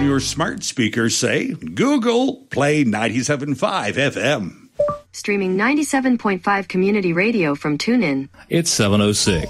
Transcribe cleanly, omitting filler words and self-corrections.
on your smart speaker, say, Google, play 97.5 FM. Streaming 97.5 community radio from TuneIn. It's 7:06.